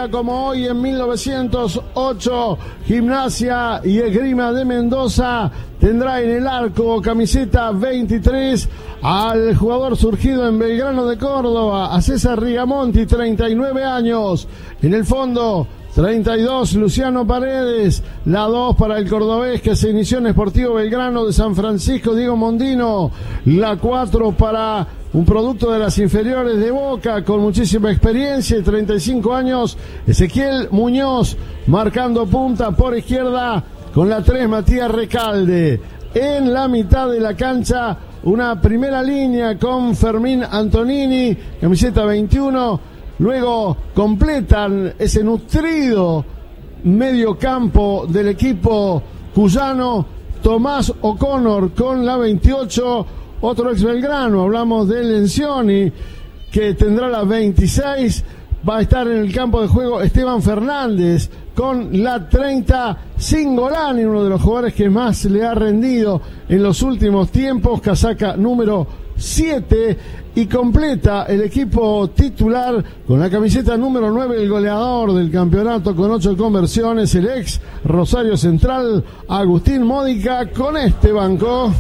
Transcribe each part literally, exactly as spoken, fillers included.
día como hoy, en mil novecientos ocho, Gimnasia y Esgrima de Mendoza tendrá en el arco, camiseta veintitrés, al jugador surgido en Belgrano de Córdoba, a César Rigamonti, treinta y nueve años. En el fondo, treinta y dos, Luciano Paredes. La dos para el cordobés que se inició en Sportivo Belgrano de San Francisco, Diego Mondino. La cuatro para un producto de las inferiores de Boca con muchísima experiencia y treinta y cinco años, Ezequiel Muñoz, marcando punta por izquierda con la tres, Matías Recalde. En la mitad de la cancha, una primera línea con Fermín Antonini, camiseta veintiuno. Luego completan ese nutrido medio campo del equipo cuyano, Tomás O'Connor con la veintiocho, otro ex Belgrano, hablamos de Lencioni, que tendrá la veintiséis. Va a estar en el campo de juego Esteban Fernández con la treinta, Singolani, uno de los jugadores que más le ha rendido en los últimos tiempos, casaca número siete, y completa el equipo titular con la camiseta número nueve, el goleador del campeonato con ocho conversiones, el ex Rosario Central, Agustín Módica, con este banco.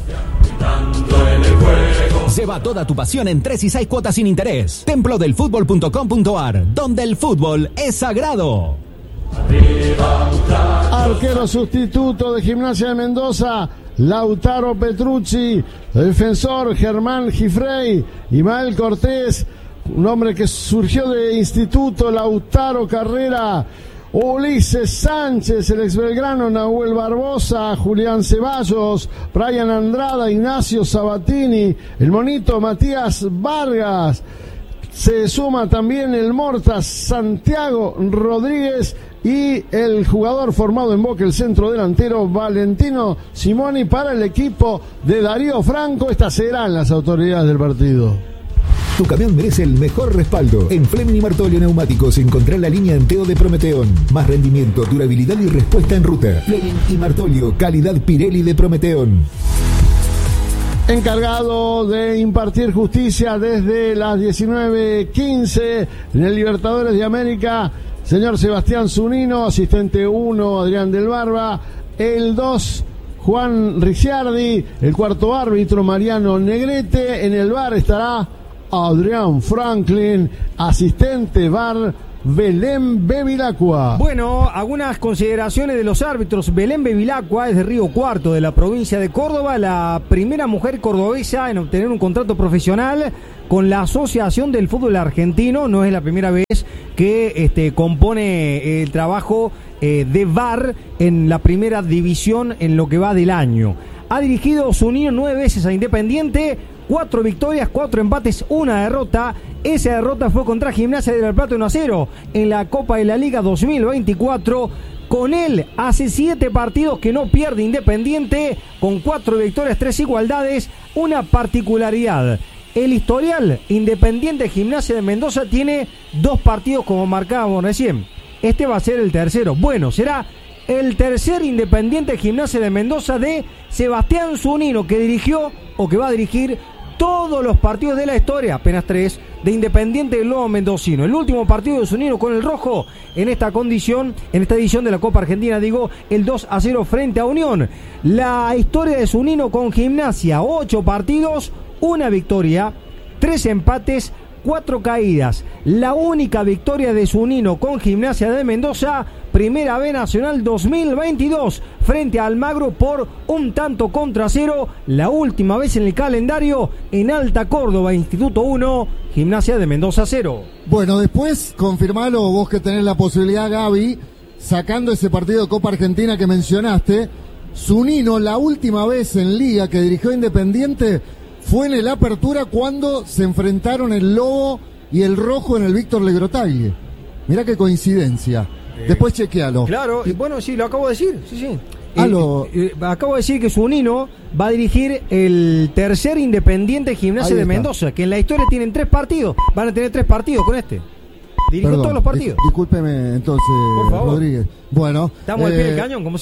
Lleva toda tu pasión en tres y seis cuotas sin interés. templo del fútbol punto com punto a r, donde el fútbol es sagrado. Arquero sustituto de Gimnasia de Mendoza, Lautaro Petrucci. Defensor, Germán Gifrey. Imael Cortés, un hombre que surgió de instituto, Lautaro Carrera. Ulises Sánchez, el ex Belgrano, Nahuel Barbosa, Julián Ceballos, Brian Andrada, Ignacio Sabatini, el monito Matías Vargas. Se suma también el Mortas, Santiago Rodríguez, y el jugador formado en Boca, el centro delantero Valentino Simoni, para el equipo de Darío Franco. Estas serán las autoridades del partido. Tu camión merece el mejor respaldo. En Fleming y Martolio Neumáticos encontrá la línea Enteo de Prometeón. Más rendimiento, durabilidad y respuesta en ruta. Fleming y Martolio, calidad Pirelli de Prometeón. Encargado de impartir justicia desde las diecinueve quince en el Libertadores de América, señor Sebastián Zunino. Asistente uno, Adrián del Barba. El dos, Juan Ricciardi. El cuarto árbitro, Mariano Negrete. En el V A R estará Adrián Franklin. Asistente V A R, Belén Bevilacqua. Bueno, algunas consideraciones de los árbitros. Belén Bevilacqua es de Río Cuarto, de la provincia de Córdoba, la primera mujer cordobesa en obtener un contrato profesional con la Asociación del Fútbol Argentino. No es la primera vez que este, compone el trabajo eh, de V A R en la primera división en lo que va del año. Ha dirigido Zunino nueve veces a Independiente, cuatro victorias, cuatro empates, una derrota. Esa derrota fue contra Gimnasia de La Plata uno a cero en la Copa de la Liga dos mil veinticuatro. Con él hace siete partidos que no pierde Independiente, con cuatro victorias, tres igualdades. Una particularidad: el historial Independiente Gimnasia de Mendoza tiene dos partidos, como marcábamos recién. Este va a ser el tercero. Bueno, será el tercer Independiente Gimnasia de Mendoza de Sebastián Zunino, que dirigió o que va a dirigir todos los partidos de la historia, apenas tres, de Independiente del Lobo Mendocino. El último partido de Zunino con el rojo en esta condición, en esta edición de la Copa Argentina, digo, el dos a cero frente a Unión. La historia de Zunino con Gimnasia: ocho partidos, una victoria, tres empates, cuatro caídas. La única victoria de Zunino con Gimnasia de Mendoza, Primera B Nacional dos mil veintidós, frente a Almagro por un tanto contra cero. La última vez en el calendario en Alta Córdoba, Instituto uno, Gimnasia de Mendoza cero. Bueno, después confirmalo vos, que tenés la posibilidad, Gaby, sacando ese partido de Copa Argentina que mencionaste. Zunino, la última vez en Liga que dirigió Independiente fue en el Apertura, cuando se enfrentaron el Lobo y el Rojo en el Víctor Legrotaglie. Mirá qué coincidencia. Eh, Después chequealo. Claro, y bueno, sí, lo acabo de decir, sí, sí. Ah, eh, lo... eh, acabo de decir que Zunino va a dirigir el tercer Independiente Gimnasia de Mendoza, que en la historia tienen tres partidos. Van a tener tres partidos con este. Dirigió Perdón, todos los partidos. Dis- discúlpeme entonces, Por favor. Rodríguez. Bueno. Estamos eh, al pie del cañón, como siempre.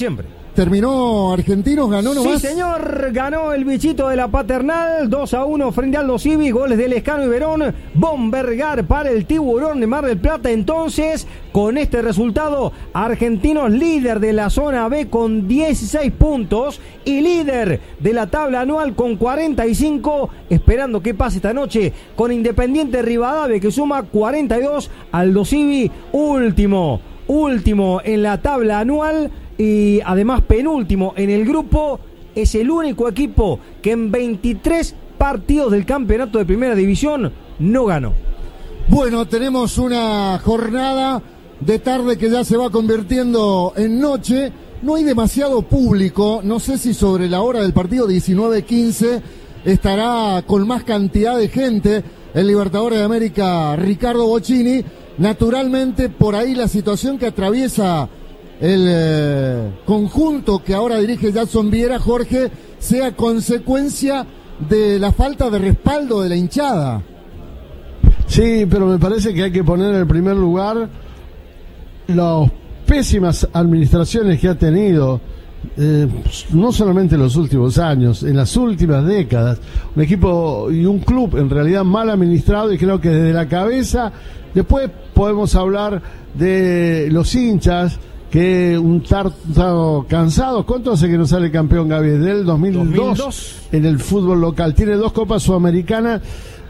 terminó Argentinos, ganó nomás. Sí, señor, ganó el bichito de la Paternal, dos a uno frente al Aldo Civi, goles de Lescano y Verón, Bombergar para el Tiburón de Mar del Plata. Entonces, con este resultado, Argentinos líder de la zona B con dieciséis puntos y líder de la tabla anual con cuarenta y cinco, esperando que pase esta noche con Independiente Rivadavia que suma cuarenta y dos, Aldo Civi último, último en la tabla anual. Y además penúltimo en el grupo, es el único equipo que en veintitrés partidos del campeonato de primera división no ganó. Bueno, tenemos una jornada de tarde que ya se va convirtiendo en noche. No hay demasiado público, no sé si sobre la hora del partido diecinueve quince estará con más cantidad de gente el Libertadores de América Ricardo Bocchini. Naturalmente por ahí la situación que atraviesa el eh, conjunto que ahora dirige Jackson Viera, Jorge, sea consecuencia de la falta de respaldo de la hinchada. Sí, pero me parece que hay que poner en primer lugar las pésimas administraciones que ha tenido, eh, no solamente en los últimos años, en las últimas décadas, un equipo y un club en realidad mal administrado, y creo que desde la cabeza, después podemos hablar de los hinchas, que un tanto cansado. ¿Cuánto hace que no sale campeón Gaby? Desde el dos mil dos, dos mil dos en el fútbol local. Tiene dos Copas Sudamericanas,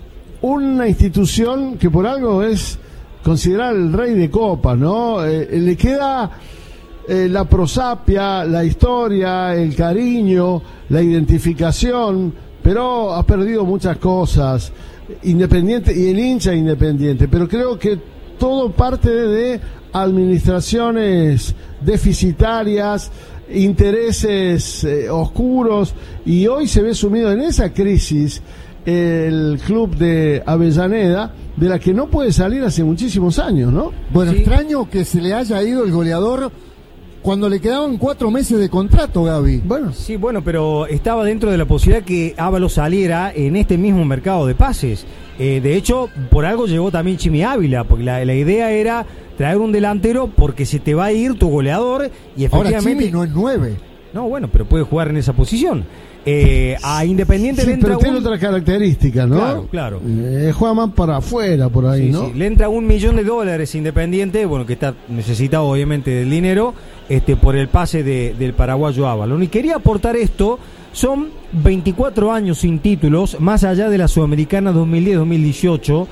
una institución que por algo es considerada el rey de copas, ¿no? Eh, le queda eh, la prosapia, la historia, el cariño, la identificación, pero ha perdido muchas cosas. Independiente, y el hincha Independiente, pero creo que todo parte de administraciones deficitarias, intereses eh, oscuros, y hoy se ve sumido en esa crisis el club de Avellaneda, de la que no puede salir hace muchísimos años, ¿no? Bueno, sí. Extraño que se le haya ido el goleador cuando le quedaban cuatro meses de contrato, Gaby. Bueno, sí, bueno, pero estaba dentro de la posibilidad que Ábalos saliera en este mismo mercado de pases. Eh, de hecho, por algo llegó también Chimi Ávila, porque la, la idea era traer un delantero porque se te va a ir tu goleador y efectivamente... Ahora Chimi no es nueve. No, bueno, pero puede jugar en esa posición. Eh, a Independiente sí, le entra pero tiene un... otra característica, ¿no? Claro, claro. Eh, juega más para afuera, por ahí, sí, ¿no? Sí. Le entra un millón de dólares Independiente, bueno, que está necesitado obviamente del dinero, este, por el pase de, del paraguayo Ábalos. Y quería aportar esto, son veinticuatro años sin títulos, más allá de la Sudamericana dos mil diez dos mil dieciocho,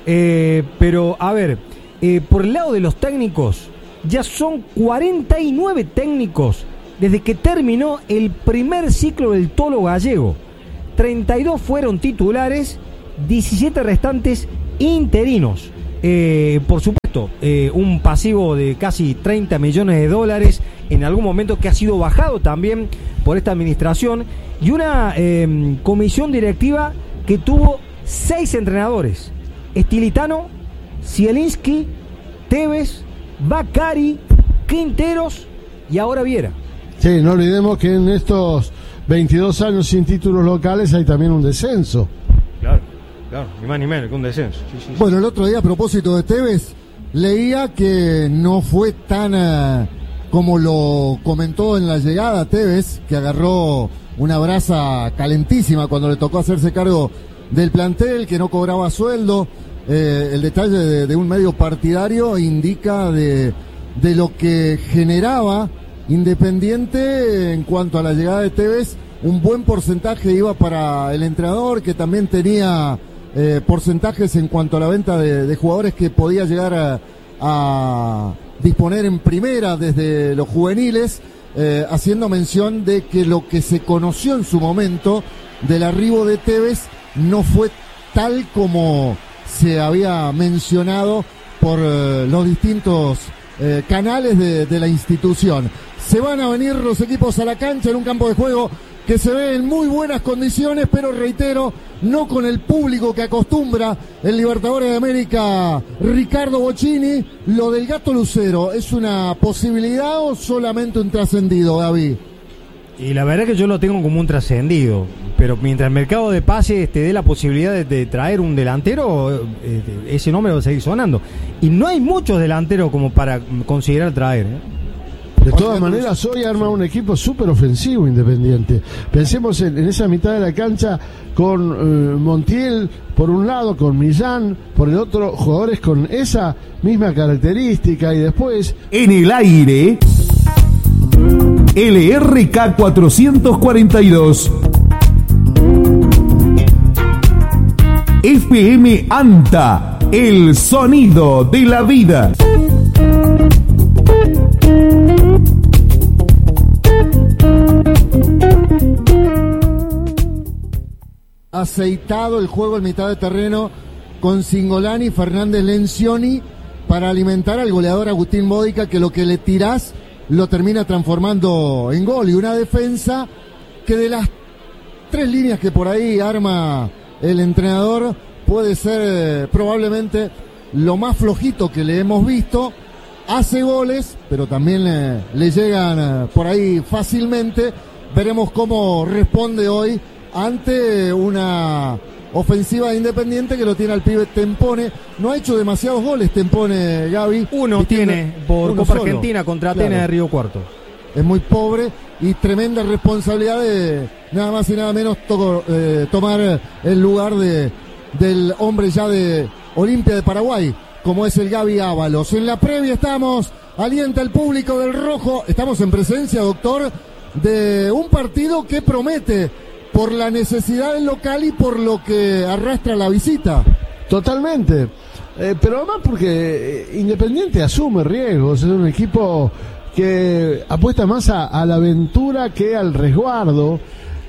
eh, pero, a ver, eh, por el lado de los técnicos, ya son cuarenta y nueve técnicos desde que terminó el primer ciclo del Tolo Gallego. treinta y dos fueron titulares, diecisiete restantes interinos. Eh, por supuesto, eh, un pasivo de casi treinta millones de dólares en algún momento que ha sido bajado también por esta administración, y una eh, comisión directiva que tuvo seis entrenadores: Estilitano, Zielinski, Tevez, Bacari, Quinteros y ahora Viera. Sí, no olvidemos que en estos veintidós años sin títulos locales hay también un descenso. Claro, claro, ni más ni menos que un descenso. Sí, sí, sí. Bueno, el otro día, a propósito de Tevez, leía que no fue tan uh, como lo comentó en la llegada Tevez, que agarró una brasa calentísima cuando le tocó hacerse cargo del plantel, que no cobraba sueldo. Eh, el detalle de, de un medio partidario indica de, de lo que generaba Independiente en cuanto a la llegada de Tevez. Un buen porcentaje iba para el entrenador, que también tenía eh, porcentajes en cuanto a la venta de, de jugadores que podía llegar a, a disponer en primera desde los juveniles, eh, haciendo mención de que lo que se conoció en su momento del arribo de Tevez no fue tal como se había mencionado por eh, los distintos eh, canales de, de la institución. Se van a venir los equipos a la cancha en un campo de juego que se ve en muy buenas condiciones, pero reitero, no con el público que acostumbra el Libertadores de América Ricardo Bocchini. Lo del Gato Lucero, ¿es una posibilidad o solamente un trascendido, Gaby? Y la verdad que yo lo tengo como un trascendido, pero mientras el mercado de pases te dé la posibilidad de, de traer un delantero, eh, ese nombre va a seguir sonando. Y no hay muchos delanteros como para considerar traer, ¿eh? De todas maneras, hoy arma un equipo súper ofensivo Independiente. Pensemos en, en esa mitad de la cancha con eh, Montiel por un lado, con Millán por el otro, jugadores con esa misma característica. Y después, en el aire, L R K cuatrocientos cuarenta y dos, F M ANTA, el sonido de la vida. Aceitado el juego en mitad de terreno con Cingolani, Fernández, Lencioni para alimentar al goleador Agustín Módica, que lo que le tirás lo termina transformando en gol. Y una defensa que de las tres líneas que por ahí arma el entrenador puede ser eh, probablemente lo más flojito que le hemos visto. Hace goles, pero también eh, le llegan eh, por ahí fácilmente. Veremos cómo responde hoy ante una ofensiva de Independiente que lo tiene al pibe Tempone. No ha hecho demasiados goles Tempone, Gaby. Uno tiene por Copa Argentina contra Atenas, claro, de Río Cuarto. Es muy pobre y tremenda responsabilidad de nada más y nada menos to eh, tomar el lugar de del hombre ya de Olimpia de Paraguay, como es el Gaby Ábalos. En la previa estamos, alienta el público del rojo. Estamos en presencia, doctor, de un partido que promete por la necesidad del local y por lo que arrastra la visita. Totalmente, eh, pero además porque Independiente asume riesgos, es un equipo que apuesta más a, a la aventura que al resguardo,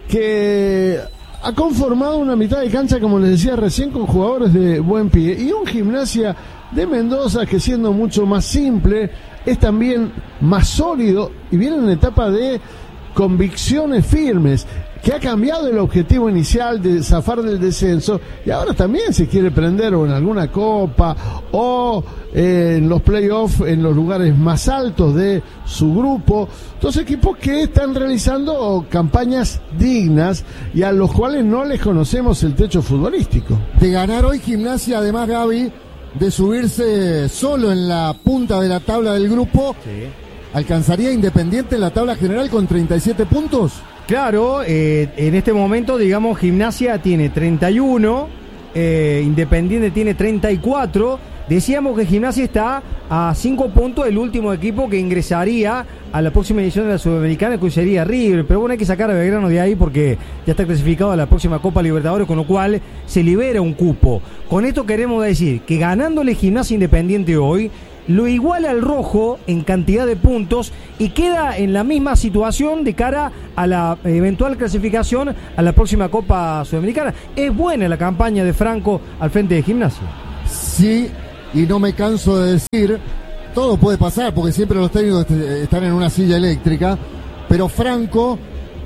que ha conformado una mitad de cancha, como les decía recién, con jugadores de buen pie, y un Gimnasia de Mendoza que, siendo mucho más simple, es también más sólido y viene en una etapa de convicciones firmes, que ha cambiado el objetivo inicial de zafar del descenso y ahora también se quiere prender o en alguna copa o eh, en los playoffs en los lugares más altos de su grupo. Dos equipos que están realizando campañas dignas y a los cuales no les conocemos el techo futbolístico. De ganar hoy Gimnasia, además, Gaby, de subirse solo en la punta de la tabla del grupo, sí, ¿alcanzaría Independiente en la tabla general con treinta y siete puntos? Claro, eh, en este momento, digamos, Gimnasia tiene treinta y uno, eh, Independiente tiene treinta y cuatro. Decíamos que Gimnasia está a cinco puntos del último equipo que ingresaría a la próxima edición de la Sudamericana, que sería River. Pero bueno, hay que sacar a Belgrano de ahí porque ya está clasificado a la próxima Copa Libertadores, con lo cual se libera un cupo. Con esto queremos decir que ganándole Gimnasia Independiente hoy, lo iguala al rojo en cantidad de puntos y queda en la misma situación de cara a la eventual clasificación a la próxima Copa Sudamericana. Es buena la campaña de Franco al frente de Gimnasia. Sí, y no me canso de decir, todo puede pasar porque siempre los técnicos están en una silla eléctrica, pero Franco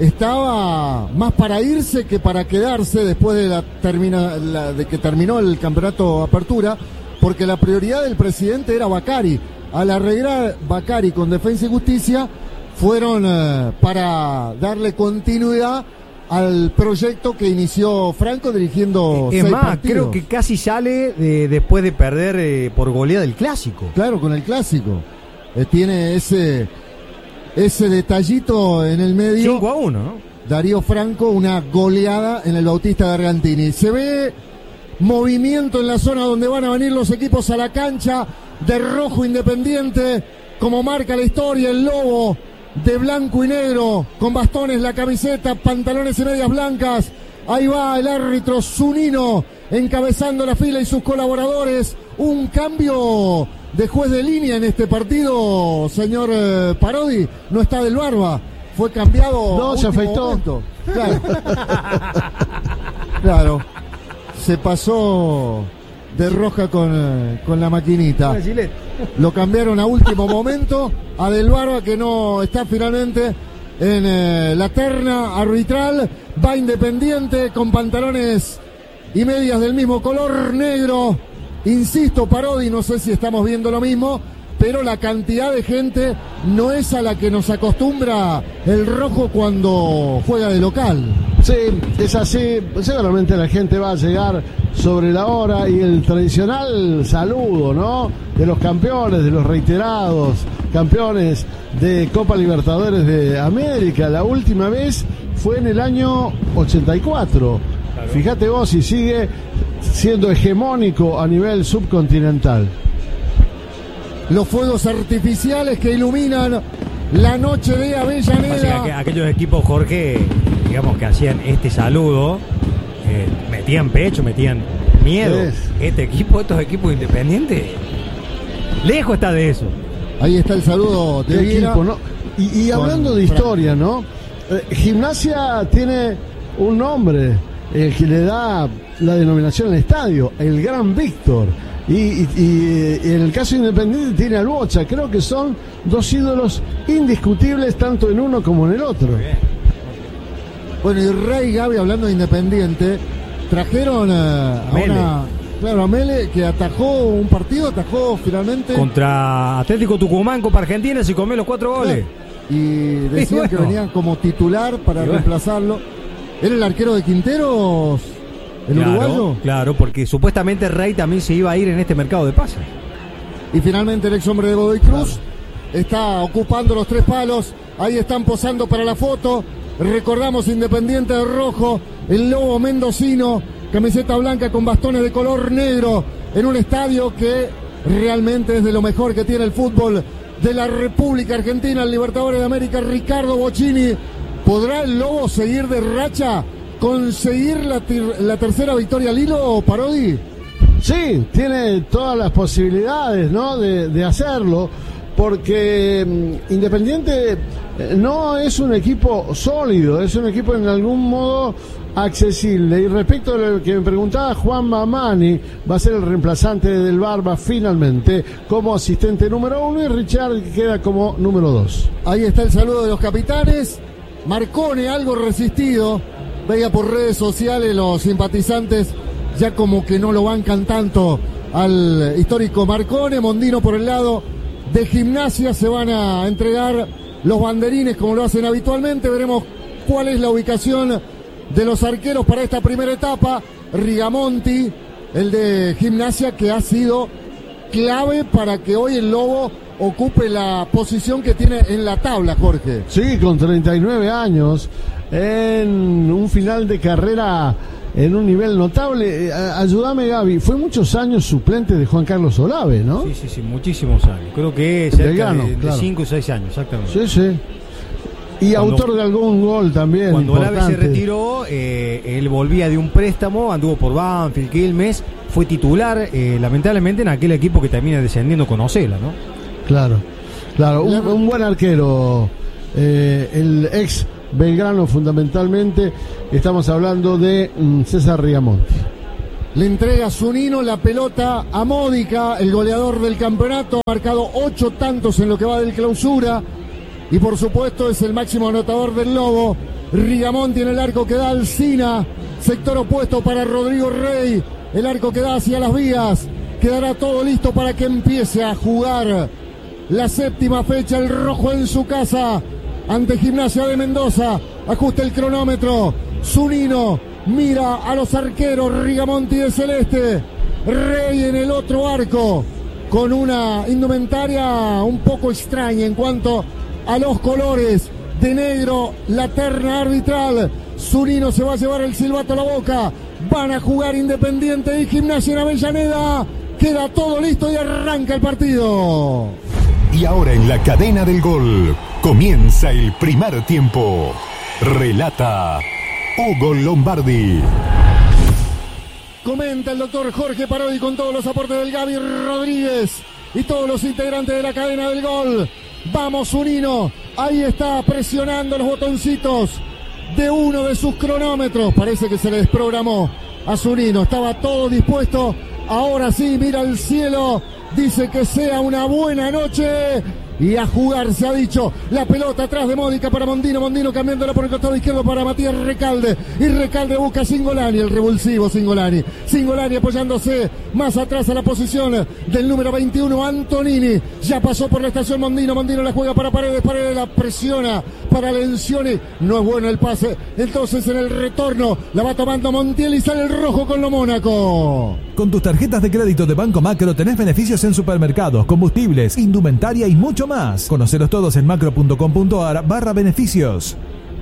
estaba más para irse que para quedarse después de, la termina, la, de que terminó el campeonato Apertura, porque la prioridad del presidente era Bacari. Al arreglar Bacari con Defensa y Justicia, fueron eh, para darle continuidad al proyecto que inició Franco dirigiendo es seis más, partidos. Creo que casi sale de, después de perder eh, por goleada el Clásico. Claro, con el Clásico. Eh, tiene ese, ese detallito en el medio. cinco a uno, ¿no? Darío Franco, una goleada en el Bautista de Argantini. Se ve movimiento en la zona donde van a venir los equipos a la cancha, de rojo Independiente, como marca la historia, el lobo de blanco y negro, con bastones la camiseta, pantalones y medias blancas. Ahí va el árbitro Zunino encabezando la fila y sus colaboradores. Un cambio de juez de línea en este partido, señor eh, Parodi. No está Del Barba, fue cambiado. No, se afeitó. Momento. Claro. Claro. Se pasó de roja con, eh, con la maquinita. Lo cambiaron a último momento a Del Barba, que no está finalmente en eh, la terna arbitral. Va Independiente con pantalones y medias del mismo color negro. Insisto, Parodi, no sé si estamos viendo lo mismo, pero la cantidad de gente no es a la que nos acostumbra el rojo cuando juega de local. Sí, es así. Seguramente la gente va a llegar sobre la hora y el tradicional saludo, ¿no? De los campeones, de los reiterados campeones de Copa Libertadores de América. La última vez fue en el año ochenta y cuatro. Claro. Fíjate vos si sigue siendo hegemónico a nivel subcontinental. Los fuegos artificiales que iluminan la noche de Avellaneda. O sea, que aquellos equipos, Jorge, digamos que hacían este saludo, eh, metían pecho, metían miedo. Es. Este equipo, estos equipos independientes, lejos está de eso. Ahí está el saludo de equipo, ¿no? Y, y hablando Con... de historia, ¿no? Eh, Gimnasia tiene un nombre, el que le da la denominación al estadio, el Gran Víctor. Y, y, y en el caso Independiente tiene al Bocha. Creo que son dos ídolos indiscutibles tanto en uno como en el otro. Bueno, y Rey Gaby, hablando de Independiente, trajeron a, a una, claro, a Mele, que atajó un partido, atajó finalmente contra Atlético Tucumán, Copa Argentina, se comió los cuatro goles. Y decían y bueno. que venían como titular para bueno. reemplazarlo. ¿Era el arquero de Quinteros? ¿El claro, uruguayo? Claro, porque supuestamente Rey también se iba a ir en este mercado de pases. Y finalmente el ex hombre de Godoy Cruz claro. está ocupando los tres palos. Ahí están posando para la foto. Recordamos Independiente de rojo, el lobo mendocino, camiseta blanca con bastones de color negro, en un estadio que realmente es de lo mejor que tiene el fútbol de la República Argentina. El Libertadores de América, Ricardo Bocchini. ¿Podrá el lobo seguir de racha? ¿Conseguir la, tir- la tercera victoria al hilo, Parodi? Sí, tiene todas las posibilidades, ¿no? de, de hacerlo, porque mmm, Independiente no es un equipo sólido, es un equipo en algún modo accesible. Y respecto a lo que me preguntaba Juan Mamani, va a ser el reemplazante del Barba finalmente como asistente número uno y Richard queda como número dos. Ahí está el saludo de los capitanes. Marcone algo resistido. Veía por redes sociales los simpatizantes ya como que no lo bancan tanto al histórico Marcone. Mondino por el lado de Gimnasia. Se van a entregar los banderines como lo hacen habitualmente. Veremos cuál es la ubicación de los arqueros para esta primera etapa. Rigamonti, el de Gimnasia, que ha sido clave para que hoy el Lobo ocupe la posición que tiene en la tabla, Jorge. Sí, con treinta y nueve años, en un final de carrera en un nivel notable. Eh, ayúdame, Gaby, fue muchos años suplente de Juan Carlos Olave, ¿no? Sí, sí, sí, muchísimos años. Creo que cerca Belgrano, de cinco o seis años, exactamente. Sí, sí. Y cuando, autor de algún gol también. Cuando importante. Olave se retiró, eh, él volvía de un préstamo, anduvo por Banfield, Quilmes, fue titular, eh, lamentablemente, en aquel equipo que termina descendiendo con Ocela, ¿no? Claro, claro, un, un buen arquero, eh, el ex Belgrano fundamentalmente. Estamos hablando de um, César Rigamonti. Le entrega Zunino la pelota a Módica, el goleador del campeonato, ha marcado ocho tantos en lo que va del clausura. Y por supuesto es el máximo anotador del Lobo. Rigamonti en el arco que da Alcina. Sector opuesto para Rodrigo Rey. El arco que da hacia las vías. Quedará todo listo para que empiece a jugar la séptima fecha. El rojo en su casa ante Gimnasia de Mendoza. Ajusta el cronómetro. Zunino mira a los arqueros. Rigamonti de celeste. Rey en el otro arco, con una indumentaria un poco extraña en cuanto a los colores, de negro, la terna arbitral. Zunino se va a llevar el silbato a la boca. Van a jugar Independiente y Gimnasia en Avellaneda. Queda todo listo y arranca el partido. Y ahora en la cadena del gol comienza el primer tiempo. Relata Hugo Lombardi. Comenta el doctor Jorge Parodi con todos los aportes del Gaby Rodríguez y todos los integrantes de la cadena del gol. Vamos, Zunino, ahí está presionando los botoncitos de uno de sus cronómetros. Parece que se le desprogramó a Zunino, estaba todo dispuesto. Ahora sí, mira al cielo, dice que sea una buena noche y a jugar, se ha dicho. La pelota atrás de Módica para Mondino, Mondino cambiándola por el costado izquierdo para Matías Recalde, y Recalde busca a Cingolani, el revulsivo Cingolani, Cingolani apoyándose más atrás a la posición del número veintiuno, Antonini, ya pasó por la estación Mondino, Mondino la juega para Paredes, Paredes la presiona para Lencioni, no es bueno el pase, entonces en el retorno la va tomando Montiel y sale el rojo con lo Mónaco. Con tus tarjetas de crédito de Banco Macro tenés beneficios en supermercados, combustibles, indumentaria y mucho más. Conocelos todos en macro.com.ar barra beneficios.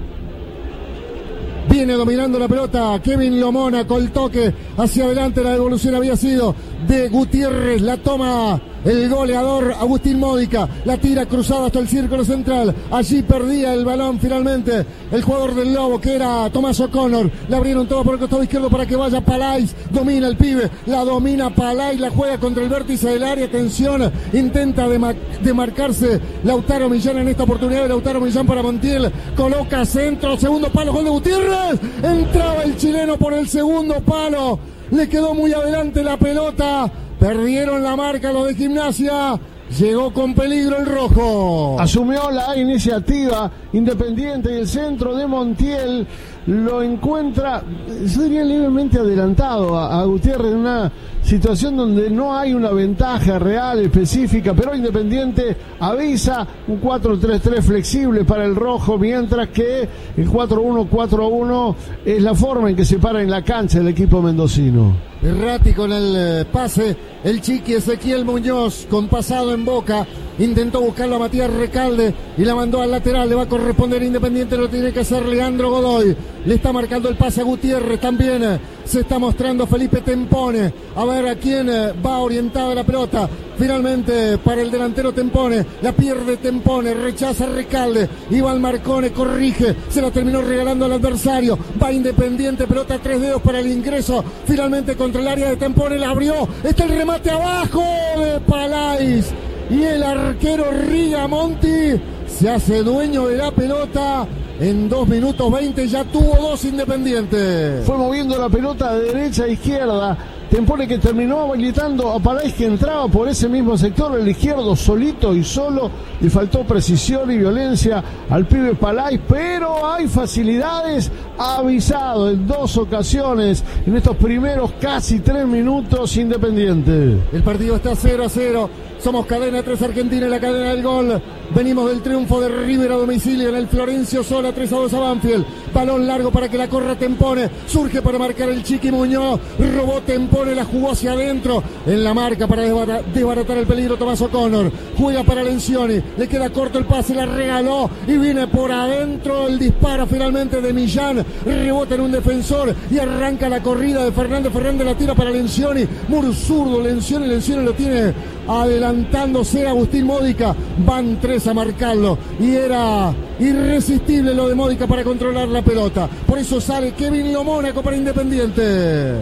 Viene dominando la pelota Kevin Lo Mónaco, el toque hacia adelante, la devolución había sido de Gutiérrez, la toma el goleador Agustín Módica, la tira cruzada hasta el círculo central, allí perdía el balón finalmente el jugador del Lobo que era Tomás O'Connor, le abrieron todo por el costado izquierdo para que vaya Palais, domina el pibe, la domina Palais, la juega contra el vértice del área, atención, intenta demarcarse Lautaro Millán en esta oportunidad, Lautaro Millán para Montiel, coloca centro, segundo palo, gol de Gutiérrez, entraba el chileno por el segundo palo, le quedó muy adelante la pelota, perdieron la marca los de Gimnasia, llegó con peligro el rojo. Asumió la iniciativa Independiente y el centro de Montiel lo encuentra, yo diría levemente adelantado a, a Gutiérrez en una situación donde no hay una ventaja real, específica, pero Independiente avisa un cuatro tres tres flexible para el rojo, mientras que el cuatro uno cuatro uno es la forma en que se para en la cancha el equipo mendocino. Errático en el eh, pase, el chiqui Ezequiel Muñoz con pasado en Boca, intentó buscarlo a Matías Recalde y la mandó al lateral, le va a corresponder Independiente, lo tiene que hacer Leandro Godoy, le está marcando el pase a Gutiérrez, también eh, se está mostrando Felipe Tempone, a ver a quién eh, va orientada la pelota, finalmente para el delantero Tempone, la pierde Tempone, rechaza Recalde, Iván Marcone corrige, se la terminó regalando al adversario, va Independiente, pelota a tres dedos para el ingreso, finalmente contra el área de Tempone, la abrió, está el remate abajo de Palais, y el arquero Rigamonti se hace dueño de la pelota. En dos minutos veinte ya tuvo dos Independiente. Fue moviendo la pelota de derecha a izquierda. Tempone que terminó habilitando a Palais, que entraba por ese mismo sector, el izquierdo solito y solo. Le faltó precisión y violencia al pibe Palais, pero hay facilidades. Ha avisado en dos ocasiones en estos primeros casi tres minutos Independiente. El partido está cero a cero. Somos Cadena tres Argentina, en la cadena del gol. Venimos del triunfo de River a domicilio en el Florencio Sola, tres a dos a Banfield. Balón largo para que la corra Tempone. Surge para marcar el Chiqui Muñoz. Robó Tempone, la jugó hacia adentro. En la marca para desbaratar el peligro Tomás O'Connor. Juega para Lencioni. Le queda corto el pase, la regaló. Y viene por adentro el disparo finalmente de Millán. Rebota en un defensor y arranca la corrida de Fernández. Fernández la tira para Lencioni. Muro zurdo, Lencioni. Lencioni lo tiene adelantándose Agustín Módica. Van tres a marcarlo y era irresistible lo de Módica para controlar la pelota, por eso sale Kevin Lo Mónaco para Independiente.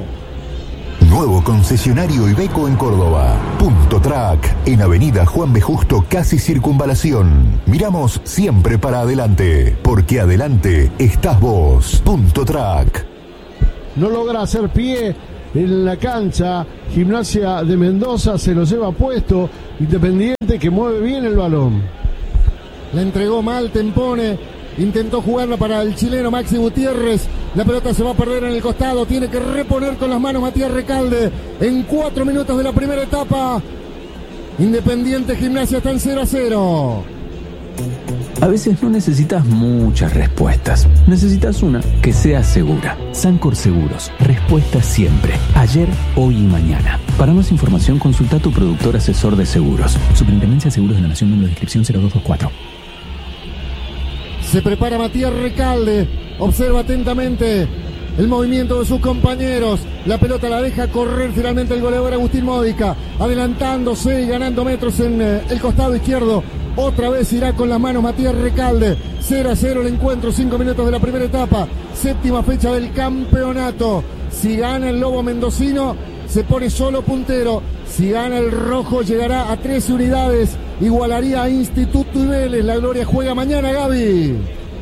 Nuevo concesionario Iveco en Córdoba. Punto Track, en Avenida Juan B. Justo, casi Circunvalación. Miramos siempre para adelante, porque adelante estás vos. Punto Track. No logra hacer pie en la cancha Gimnasia de Mendoza, se lo lleva puesto Independiente, que mueve bien el balón. La entregó mal Tempone, intentó jugarla para el chileno Maxi Gutiérrez, la pelota se va a perder en el costado, tiene que reponer con las manos Matías Recalde en cuatro minutos de la primera etapa. Independiente Gimnasia está en cero a cero. A veces no necesitas muchas respuestas, necesitas una que sea segura. Sancor Seguros, respuesta siempre, ayer, hoy y mañana. Para más información consulta a tu productor asesor de seguros. Superintendencia de Seguros de la Nación, número de inscripción cero dos dos cuatro. Se prepara Matías Recalde, observa atentamente el movimiento de sus compañeros, la pelota la deja correr finalmente el goleador Agustín Módica, adelantándose y ganando metros en eh, el costado izquierdo. Otra vez irá con las manos Matías Recalde. cero a cero el encuentro, cinco minutos de la primera etapa, séptima fecha del campeonato. Si gana el Lobo mendocino, se pone solo puntero. Si gana el rojo, llegará a trece unidades, igualaría a Instituto y Vélez. La Gloria juega mañana, Gaby.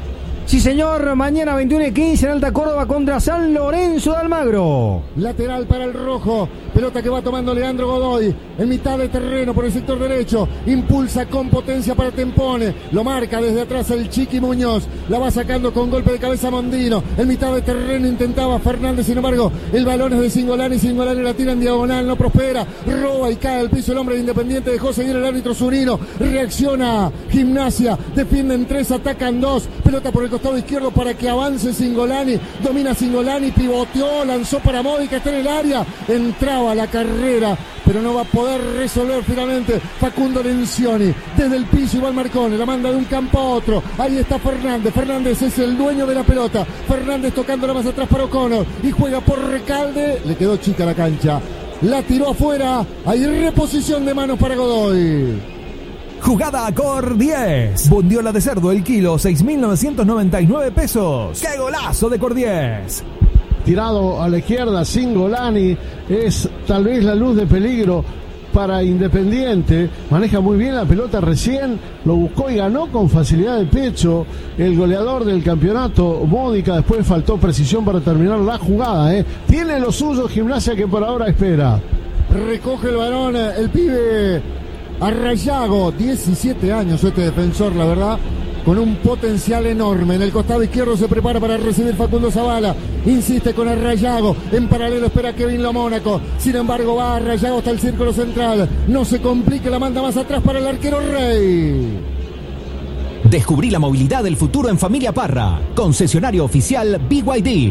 Sí, señor, mañana veintiuno y quince en Alta Córdoba contra San Lorenzo de Almagro. Lateral para el rojo, pelota que va tomando Leandro Godoy en mitad de terreno por el sector derecho, impulsa con potencia para Tempone, lo marca desde atrás el Chiqui Muñoz, la va sacando con golpe de cabeza Mondino, en mitad de terreno intentaba Fernández, sin embargo el balón es de Cingolani, Cingolani la tira en diagonal, no prospera, roba y cae al piso el hombre de Independiente, dejó seguir el árbitro Zunino, reacciona Gimnasia, defienden tres, atacan dos, pelota por el costado izquierdo para que avance Cingolani, domina Cingolani, pivoteó, lanzó para Módica, está en el área, entraba la carrera, pero no va a poder resolver finalmente Facundo Lencioni, desde el piso Iván Marcone, la manda de un campo a otro, ahí está Fernández, Fernández es el dueño de la pelota, Fernández tocándola más atrás para O'Connor, y juega por Recalde, le quedó chica la cancha, la tiró afuera, hay reposición de manos para Godoy. Jugada Cor diez. Bondiola de cerdo el kilo, seis mil novecientos noventa y nueve pesos. ¡Qué golazo de Cor diez! Tirado a la izquierda, Cingolani es tal vez la luz de peligro para Independiente. Maneja muy bien la pelota recién, lo buscó y ganó con facilidad de pecho el goleador del campeonato, Módica. Después faltó precisión para terminar la jugada, ¿eh? Tiene lo suyo Gimnasia, que por ahora espera. Recoge el balón el pibe Arrayago, diecisiete años este defensor, la verdad, con un potencial enorme. En el costado izquierdo se prepara para recibir Facundo Zavala, insiste con Arrayago, en paralelo espera Kevin Lo Mónaco, sin embargo va Arrayago hasta el círculo central, no se complique, la manda más atrás para el arquero Rey. Descubrí la movilidad del futuro en Familia Parra, concesionario oficial B Y D.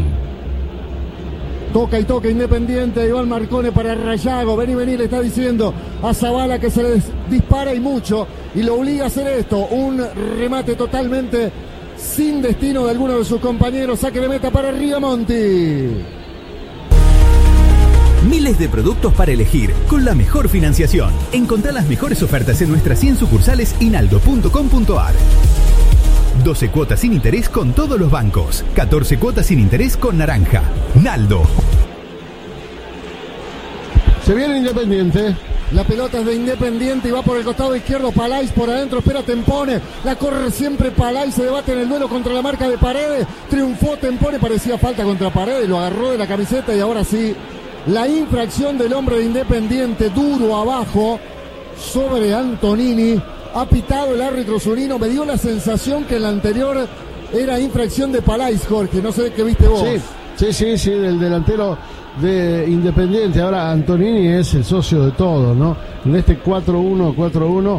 Toca y toca Independiente, Iván Marcone para Arrayago, vení, vení, le está diciendo a Zavala que se le dispara y mucho, y lo obliga a hacer esto, un remate totalmente sin destino de alguno de sus compañeros, saque de meta para Rigamonti. Miles de productos para elegir, con la mejor financiación. Encontrá las mejores ofertas en nuestras cien sucursales y naldo punto com punto a r. doce cuotas sin interés con todos los bancos. catorce cuotas sin interés con Naranja. Naldo. Se viene Independiente. La pelota es de Independiente y va por el costado izquierdo. Palais por adentro, espera Tempone. La corre siempre Palais, se debate en el duelo contra la marca de Paredes. Triunfó Tempone, parecía falta contra Paredes, lo agarró de la camiseta y ahora sí. La infracción del hombre de Independiente, duro abajo sobre Antonini. Ha pitado el árbitro Zunino, me dio la sensación que en la anterior era infracción de Palais, Jorge, no sé qué viste vos. Sí, sí, sí, sí, del delantero de Independiente. Ahora Antonini es el socio de todo, ¿no? En este cuatro uno, cuatro uno,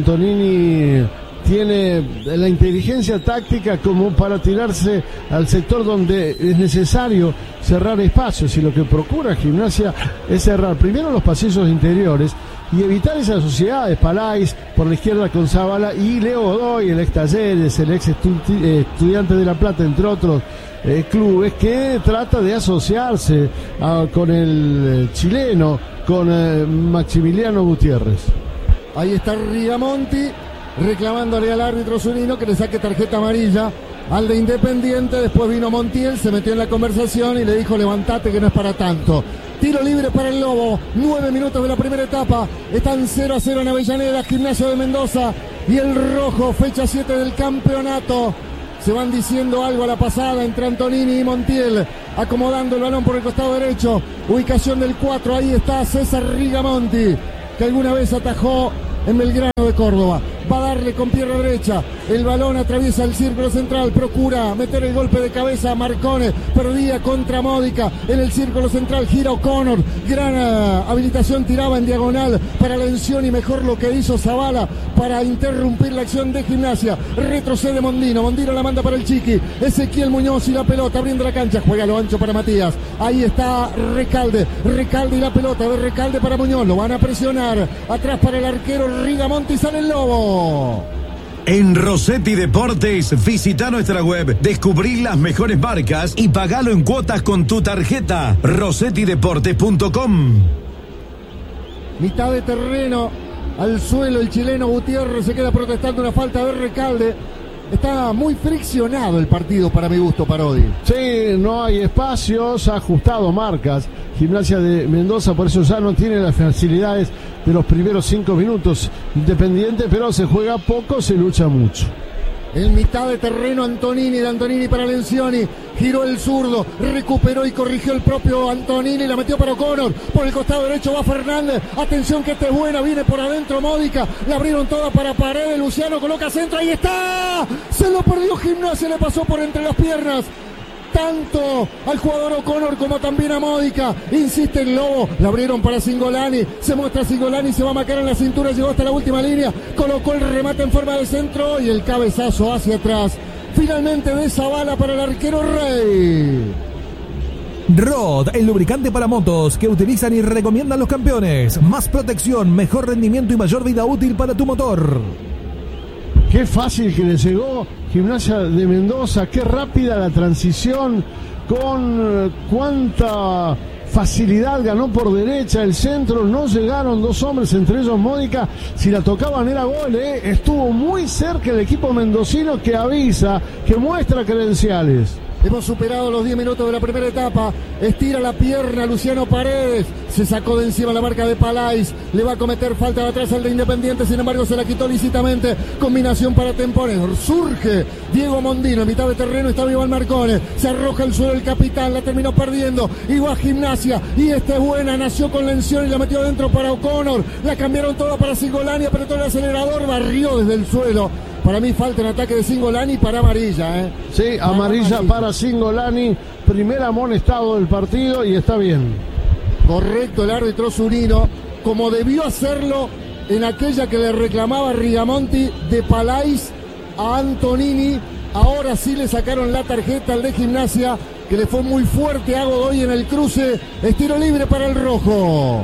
Antonini tiene la inteligencia táctica como para tirarse al sector donde es necesario cerrar espacios, y lo que procura Gimnasia es cerrar primero los pasillos interiores y evitar esas sociedades. Palais por la izquierda con Zavala y Leo Godoy, el ex Talleres, el ex estu- eh, Estudiante de La Plata, entre otros eh, clubes, que trata de asociarse uh, con el eh, chileno, con eh, Maximiliano Gutiérrez. Ahí está Rigamonti reclamándole al árbitro Zunino que le saque tarjeta amarilla al de Independiente. Después vino Montiel, se metió en la conversación y le dijo: levantate que no es para tanto. Tiro libre para el Lobo, nueve minutos de la primera etapa, están cero a cero en Avellaneda, Gimnasia de Mendoza y el Rojo, fecha siete del campeonato. Se van diciendo algo a la pasada entre Antonini y Montiel, acomodando el balón por el costado derecho, ubicación del cuatro, ahí está César Rigamonti, que alguna vez atajó en Belgrano de Córdoba. Va a darle con pierna derecha, el balón atraviesa el círculo central, procura meter el golpe de cabeza a Marcone, perdía contra Módica en el círculo central, gira O'Connor, gran uh, habilitación, tiraba en diagonal para Lencioni, mejor lo que hizo Zavala para interrumpir la acción de Gimnasia. Retrocede Mondino, Mondino la manda para el Chiqui, Ezequiel Muñoz y la pelota abriendo la cancha, juega lo ancho para Matías, ahí está Recalde, Recalde y la pelota de Recalde para Muñoz, lo van a presionar, atrás para el arquero Rigamonti, sale el Lobo. En Rossetti Deportes, visita nuestra web, descubrí las mejores marcas y pagalo en cuotas con tu tarjeta. rossetti deportes punto com. Mitad de terreno, al suelo el chileno Gutiérrez, se queda protestando una falta de Recalde. Está muy friccionado el partido para mi gusto, Parodi. Sí, no hay espacios, ha ajustado marcas Gimnasia de Mendoza, por eso ya no tiene las facilidades de los primeros cinco minutos Independiente, pero se juega poco, se lucha mucho. En mitad de terreno Antonini, de Antonini para Lencioni, giró el zurdo, recuperó y corrigió el propio Antonini, la metió para O'Connor, por el costado derecho va Fernández, atención que esta es buena, viene por adentro Módica, la abrieron toda para Paredes, Luciano coloca centro, ahí está, se lo perdió Gimnasia, le pasó por entre las piernas, tanto al jugador O'Connor como también a Módica, insiste el Lobo, la abrieron para Cingolani, se muestra Cingolani, se va a marcar en la cintura, llegó hasta la última línea, colocó el remate en forma de centro y el cabezazo hacia atrás, finalmente de Zavala para el arquero Rey. Rod, el lubricante para motos que utilizan y recomiendan los campeones, más protección, mejor rendimiento y mayor vida útil para tu motor. Qué fácil que le llegó Gimnasia de Mendoza, qué rápida la transición, con cuánta facilidad ganó por derecha el centro, no llegaron dos hombres, entre ellos Módica, si la tocaban era gol, ¿eh? Estuvo muy cerca el equipo mendocino que avisa, que muestra credenciales. Hemos superado los diez minutos de la primera etapa. Estira la pierna Luciano Paredes. Se sacó de encima la marca de Palais. Le va a cometer falta de atrás al de Independiente. Sin embargo, se la quitó lícitamente. Combinación para Tempone. Surge Diego Mondino. En mitad de terreno está Iván Marcone. Se arroja al suelo el capitán. La terminó perdiendo. Y va a Gimnasia. Y esta es buena. Nació con Lención y la metió adentro para O'Connor. La cambiaron toda para Cingolani. Apretó el acelerador. Barrió desde el suelo. Para mí falta en ataque de Cingolani para amarilla, ¿eh? Sí, amarilla para Cingolani, primer amonestado del partido y está bien. Correcto el árbitro Zunino, como debió hacerlo en aquella que le reclamaba Rigamonti de Palais a Antonini. Ahora sí le sacaron la tarjeta al de Gimnasia, que le fue muy fuerte a Godoy en el cruce. Estiro libre para el rojo.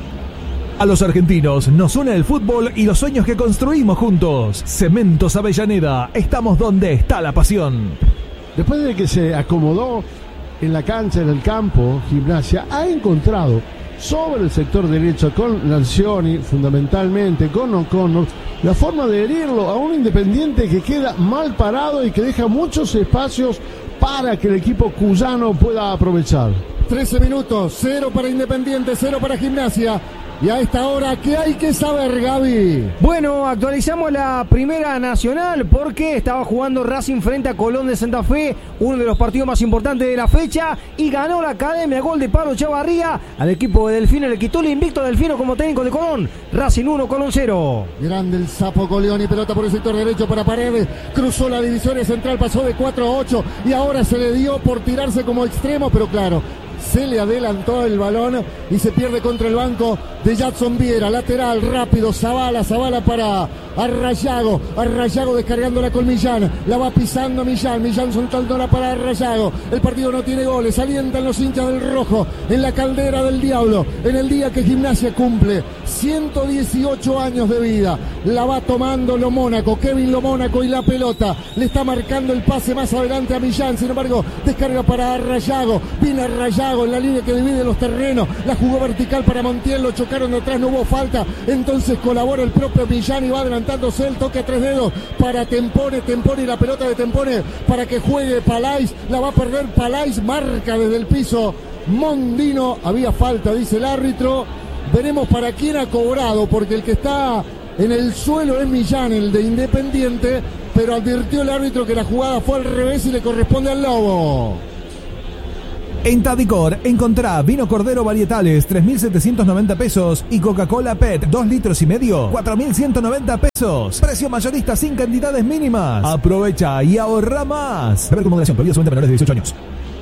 A los argentinos nos une el fútbol y los sueños que construimos juntos. Cementos Avellaneda, estamos donde está la pasión. Después de que se acomodó en la cancha, en el campo, Gimnasia ha encontrado sobre el sector derecho con Lancioni, fundamentalmente con O'Connor, la forma de herirlo a un Independiente que queda mal parado y que deja muchos espacios para que el equipo cuyano pueda aprovechar. trece minutos, cero para Independiente, cero para Gimnasia. Y a esta hora, ¿qué hay que saber, Gaby? Bueno, actualizamos la Primera Nacional porque estaba jugando Racing frente a Colón de Santa Fe, uno de los partidos más importantes de la fecha, y ganó la Academia, gol de Pablo Chavarría al equipo de Delfino, le quitó el invicto a Delfino como técnico de Colón. Racing uno, Colón cero. Grande el Sapo Coleoni, pelota por el sector derecho para Paredes, cruzó la divisoria central, pasó de cuatro a ocho y ahora se le dio por tirarse como extremo, pero claro, se le adelantó el balón y se pierde contra el banco de Jadson Viera. Lateral, rápido, Zavala, Zavala para Arrayago. Arrayago descargándola con Millán. La va pisando Millán. Millán soltándola para Arrayago. El partido no tiene goles. Alientan los hinchas del rojo en la caldera del diablo. En el día que Gimnasia cumple ciento dieciocho años de vida. La va tomando Lo Mónaco. Kevin Lo Mónaco y la pelota. Le está marcando el pase más adelante a Millán. Sin embargo, descarga para Arrayago. Viene Arrayago en la línea que divide los terrenos. La jugó vertical para Montiel. Lo chocaron de atrás. No hubo falta. Entonces colabora el propio Millán y va adelantándose el toque a tres dedos para Tempone. Tempone y la pelota de Tempone para que juegue Palais. La va a perder Palais. Marca desde el piso Mondino. Había falta, dice el árbitro. Veremos para quién ha cobrado, porque el que está en el suelo es Millán, el de Independiente, pero advirtió el árbitro que la jugada fue al revés y le corresponde al Lobo. En Tadicor encontrá vino Cordero varietales tres mil setecientos noventa pesos y Coca-Cola P E T dos litros y medio cuatro mil ciento noventa pesos. Precio mayorista sin cantidades mínimas. Aprovecha y ahorra más. Beber con moderación, prohibido solamente menores de dieciocho años.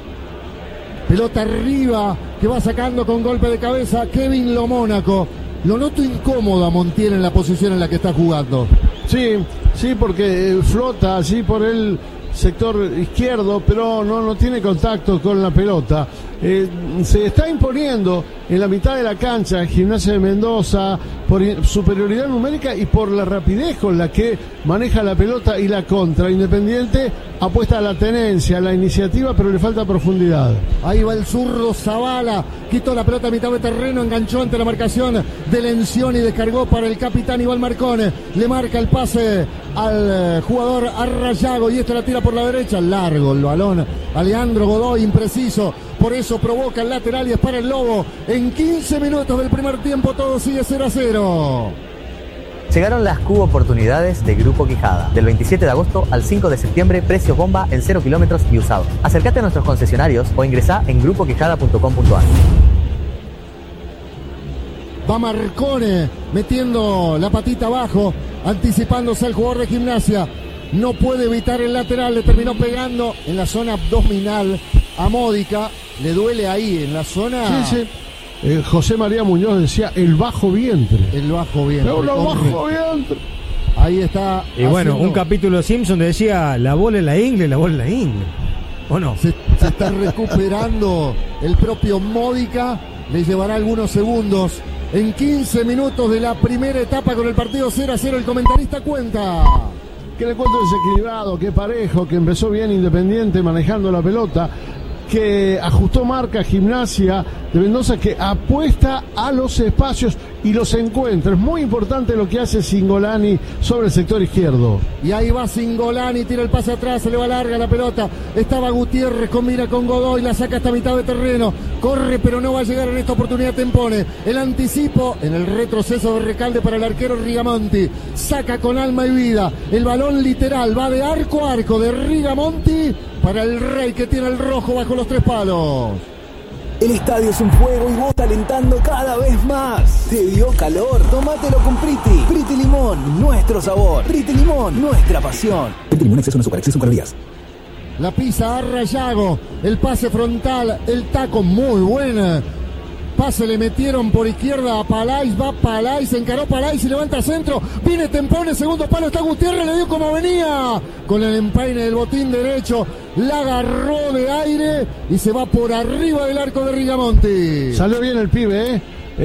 Pelota arriba que va sacando con golpe de cabeza Kevin Lo Mónaco. Lo noto incómodo a Montiel en la posición en la que está jugando. Sí, sí, porque flota así por el sector izquierdo, pero no, no tiene contacto con la pelota. Eh, se está imponiendo en la mitad de la cancha Gimnasia de Mendoza por superioridad numérica y por la rapidez con la que maneja la pelota y la contra. Independiente apuesta a la tenencia, a la iniciativa, pero le falta profundidad. Ahí va el zurdo Zavala, quitó la pelota a mitad de terreno, enganchó ante la marcación de Lencioni y descargó para el capitán Iván Marcone. Le marca el pase al jugador Arrayago y esta la tira por la derecha, largo el balón a Leandro Godoy, impreciso. Por eso provoca el lateral y es para el Lobo. En quince minutos del primer tiempo todo sigue cero a cero. Llegaron las Cubo Oportunidades de Grupo Quijada. Del veintisiete de agosto al cinco de septiembre, precios bomba en cero kilómetros y usado. Acércate a nuestros concesionarios o ingresá en grupo quijada punto com punto a r. Va Marcone metiendo la patita abajo, anticipándose al jugador de Gimnasia. No puede evitar el lateral, le terminó pegando en la zona abdominal a Módica. Le duele ahí, en la zona... Sí, sí. Eh, José María Muñoz decía el bajo vientre. El bajo vientre. El bajo vientre. Ahí está. Y bueno, haciendo... un capítulo de Simpson decía la bola en la ingle, la bola en la ingle. ¿O no? Se, se está recuperando el propio Módica. Le llevará algunos segundos. En quince minutos de la primera etapa con el partido cero a cero, el comentarista cuenta. Que le cuento desequilibrado, que parejo, que empezó bien Independiente manejando la pelota, que ajustó marca Gimnasia de Mendoza, que apuesta a los espacios y los encuentra. Es muy importante lo que hace Cingolani sobre el sector izquierdo. Y ahí va Cingolani, tira el pase atrás, se le va larga la pelota. Estaba Gutiérrez, combina con Godoy, la saca hasta mitad de terreno. Corre, pero no va a llegar en esta oportunidad Tempone. El anticipo en el retroceso de Recalde para el arquero Rigamonti. Saca con alma y vida. El balón literal va de arco a arco de Rigamonti para el Rey, que tiene el rojo bajo los tres palos. El estadio es un fuego y vos alentando cada vez más. ¿Te dio calor? Tómatelo con Priti. Priti Limón, nuestro sabor. Priti Limón, nuestra pasión. Priti Limón, exceso en azúcar, exceso en calorías. La pisa a Rayago. El pase frontal, el taco muy buena. Pase le metieron por izquierda a Palais, va Palais, encaró Palais y levanta centro, viene Tempone, segundo palo, está Gutiérrez, le dio como venía, con el empaine del botín derecho, la agarró de aire y se va por arriba del arco de Rigamonti. Salió bien el pibe, ¿eh?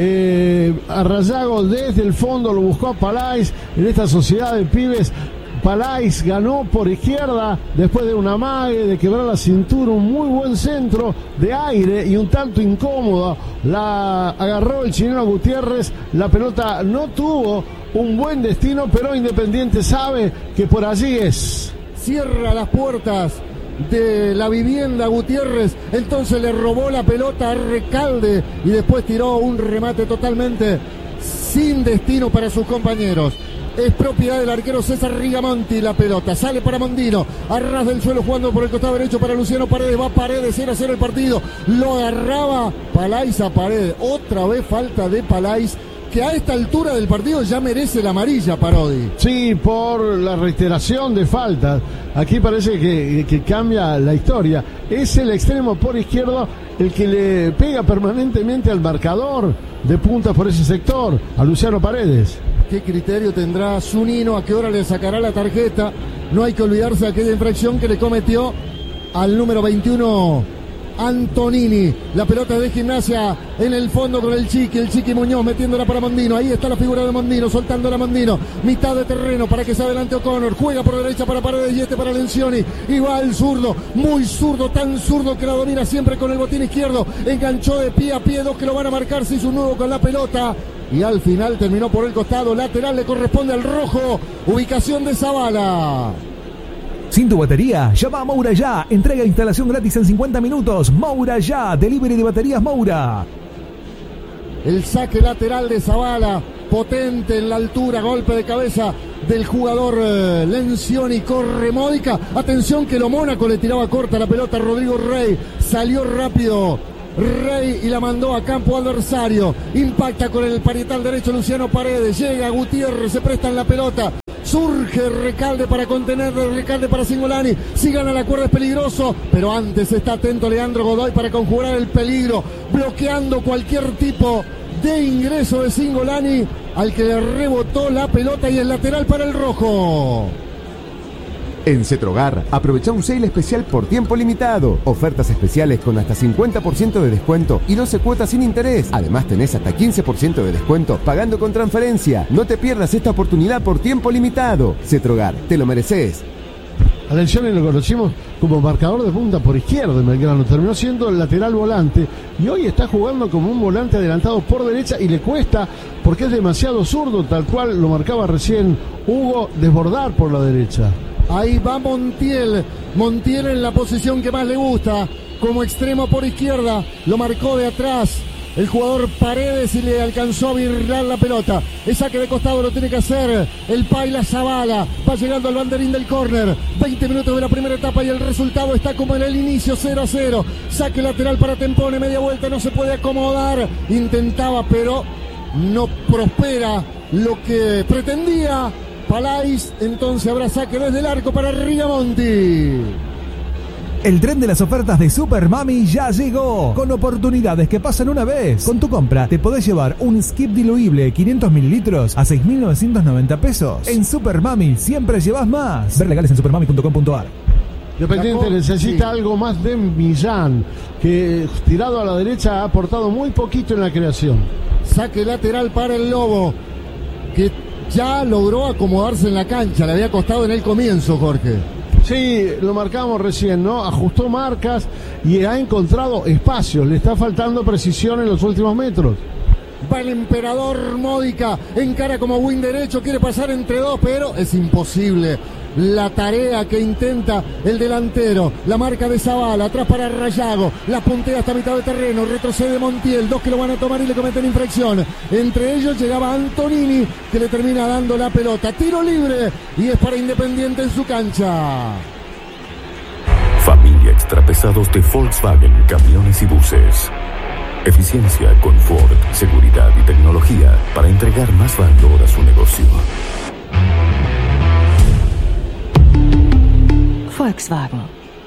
Eh, a Rayago desde el fondo lo buscó a Palais en esta sociedad de pibes. Palais ganó por izquierda después de un amague, de quebrar la cintura, un muy buen centro de aire y un tanto incómodo. La agarró el chileno Gutiérrez, la pelota no tuvo un buen destino, pero Independiente sabe que por allí es. Cierra las puertas de la vivienda Gutiérrez, entonces le robó la pelota a Recalde y después tiró un remate totalmente sin destino para sus compañeros. Es propiedad del arquero César Rigamonti. La pelota sale para Mondino, a ras del suelo jugando por el costado derecho para Luciano Paredes. Va Paredes, cero a cero el partido. Lo agarraba Palais a Paredes. Otra vez falta de Palais, que a esta altura del partido ya merece la amarilla, Parodi. Sí, por la reiteración de faltas. Aquí parece que, que cambia la historia. Es el extremo por izquierdo el que le pega permanentemente al marcador de punta por ese sector, a Luciano Paredes. ¿Qué criterio tendrá Zunino? ¿A qué hora le sacará la tarjeta? No hay que olvidarse de aquella infracción que le cometió al número veintiuno, Antonini. La pelota de Gimnasia en el fondo con el Chiqui, el Chiqui Muñoz metiéndola para Mondino. Ahí está la figura de Mondino, soltándola a Mondino. Mitad de terreno para que se adelante O'Connor. Juega por derecha para Paredes y este para Lencioni. Y va el zurdo, muy zurdo, tan zurdo que la domina siempre con el botín izquierdo. Enganchó de pie a pie, dos que lo van a marcar, se hizo un nudo con la pelota. Y al final terminó por el costado, lateral le corresponde al rojo, ubicación de Zavala. Sin tu batería, llama a Moura Ya. Entrega e instalación gratis en cincuenta minutos. Moura Ya, delivery de baterías Moura. El saque lateral de Zavala, potente en la altura, golpe de cabeza del jugador eh, Lencioni, corre Módica. Atención que lo Mónaco le tiraba corta la pelota a Rodrigo Rey, salió rápido Rey y la mandó a campo adversario. Impacta con el parietal derecho Luciano Paredes. Llega Gutiérrez, se presta en la pelota. Surge Recalde para contener, Recalde para Cingolani. Si gana la cuerda es peligroso, pero antes está atento Leandro Godoy para conjurar el peligro, bloqueando cualquier tipo de ingreso de Cingolani, al que le rebotó la pelota y el lateral para el rojo. En Cetrogar, aprovecha un sale especial por tiempo limitado. Ofertas especiales con hasta cincuenta por ciento de descuento y doce cuotas sin interés. Además tenés hasta quince por ciento de descuento pagando con transferencia. No te pierdas esta oportunidad por tiempo limitado. Cetrogar, te lo mereces. A Lencioni lo conocimos como marcador de punta por izquierda en Belgrano. Terminó siendo el lateral volante y hoy está jugando como un volante adelantado por derecha y le cuesta porque es demasiado zurdo, tal cual lo marcaba recién Hugo, desbordar por la derecha. Ahí va Montiel, Montiel en la posición que más le gusta, como extremo por izquierda, lo marcó de atrás el jugador Paredes y le alcanzó a virlar la pelota. El saque de costado lo tiene que hacer el Paila Zavala. Va llegando al banderín del córner. veinte minutos de la primera etapa y el resultado está como en el inicio, cero a cero. Saque lateral para Tempone, media vuelta, no se puede acomodar. Intentaba, pero no prospera lo que pretendía Palais. Entonces habrá saque desde el arco para Rigamonti. El tren de las ofertas de Super Mami ya llegó, con oportunidades que pasan una vez. Con tu compra te podés llevar un skip diluible quinientos mililitros a seis mil novecientos noventa pesos. En Super Mami siempre llevas más. Ver legales en supermami punto com punto a r. Independiente necesita sí. algo más de Millán, que tirado a la derecha ha aportado muy poquito en la creación. Saque lateral para el Lobo, que ya logró acomodarse en la cancha. Le había costado en el comienzo, Jorge. Sí, lo marcamos recién, ¿no? Ajustó marcas y ha encontrado espacios. Le está faltando precisión en los últimos metros. Va el emperador Módica, encara como win derecho, quiere pasar entre dos, pero es imposible la tarea que intenta el delantero. La marca de Zavala, atrás para Rayago, la puntea hasta mitad de terreno, retrocede Montiel, dos que lo van a tomar y le cometen infracción. Entre ellos llegaba Antonini, que le termina dando la pelota. Tiro libre y es para Independiente en su cancha. Familia Extrapesados de Volkswagen Camiones y Buses. Eficiencia, confort, seguridad y tecnología para entregar más valor a su negocio. Volkswagen.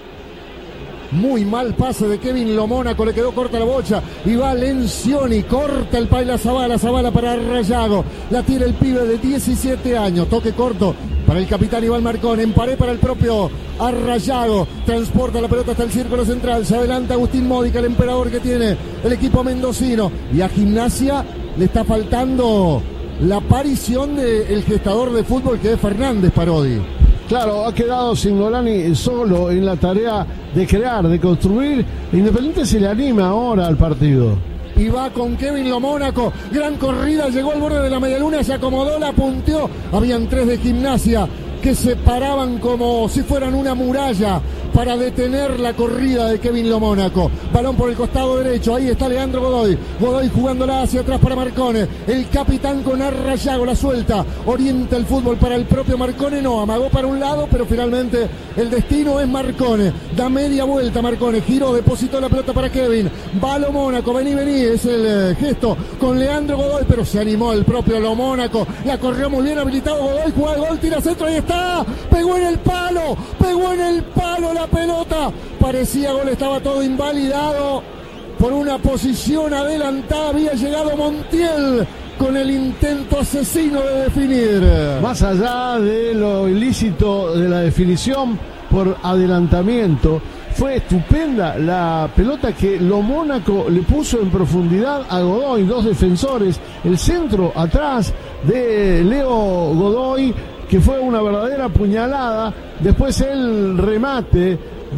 Muy mal pase de Kevin Lomónaco, le quedó corta la bocha y va Lencioni, corta el Paila Zavala, Zavala para Rayago, la tira el pibe de diecisiete años, toque corto para el capitán Iván Marcón, en pared para el propio Arrayago, transporta la pelota hasta el círculo central, se adelanta Agustín Módica, el emperador que tiene el equipo mendocino, y a Gimnasia le está faltando la aparición del gestador de fútbol que es Fernández Parodi. Claro, ha quedado Singolani solo en la tarea de crear, de construir. Independiente se le anima ahora al partido. Y va con Kevin Lomónaco, gran corrida, llegó al borde de la medialuna, se acomodó, la punteó. Habían tres de Gimnasia que se paraban como si fueran una muralla para detener la corrida de Kevin Lomónaco. Balón por el costado derecho, ahí está Leandro Godoy. Godoy jugándola hacia atrás para Marcone. El capitán con Arrayago, la suelta. Orienta el fútbol para el propio Marcone, no, amagó para un lado, pero finalmente el destino es Marcone. Da media vuelta Marcone, giró, depositó la pelota para Kevin. Va Lomónaco, vení, vení, es el eh, gesto con Leandro Godoy, pero se animó el propio Lomónaco. La corrió muy bien habilitado Godoy, juega el gol, tira centro, ahí está. Pegó en el palo, pegó en el palo la pelota, parecía gol, estaba todo invalidado por una posición adelantada, había llegado Montiel con el intento asesino de definir. Más allá de lo ilícito de la definición por adelantamiento, fue estupenda la pelota que Lomónaco le puso en profundidad a Godoy, dos defensores, el centro atrás de Leo Godoy, que fue una verdadera puñalada. Después el remate